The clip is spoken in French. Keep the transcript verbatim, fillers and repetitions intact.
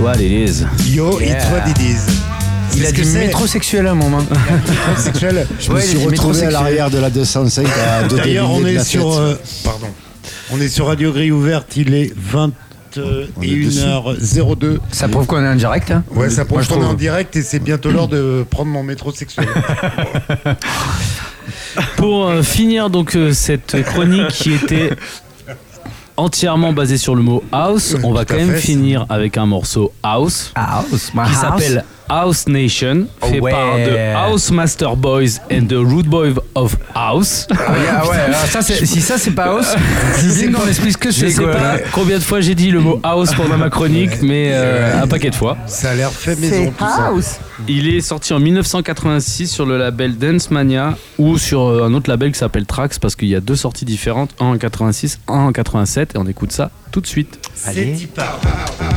what it is. Yo, Yeah. it's what it is. Il C'est a ce dit que c'est. métrosexuel à un moment. Métrosexuel. Je me Ouais, suis il est retrouvé à métrosexuel. l'arrière de la deux cent cinq à deux D'ailleurs, on déliés de est la sur. tête. euh, pardon. On est sur Radio Grille Ouverte, il est vingt et une heures zéro deux. Ça prouve qu'on est en direct. Hein. Ouais, ça prouve Moi, je qu'on est trouve. en direct et c'est bientôt l'heure de prendre mon métrosexuel. Pour euh, finir donc euh, cette chronique qui était entièrement basée sur le mot house, on va Tout quand à même fait. finir avec un morceau house House, my qui house. s'appelle House Nation, fait Ouais. par The House Master Boys and the Rude Boy of House. Ah, yeah, ouais, alors ça, c'est- si ça c'est pas house, dis qu'on explique ce que Je c'est. sais quoi. pas combien de fois j'ai dit le mot house pendant ma chronique, mais euh, un paquet de fois. Ça a l'air fait maison tout ça. Il est sorti en mille neuf cent quatre-vingt-six sur le label Dance Mania ou sur euh, un autre label qui s'appelle Trax parce qu'il y a deux sorties différentes, un en quatre-vingt-six, un en quatre-vingt-sept et on écoute ça tout de suite. C'est y part.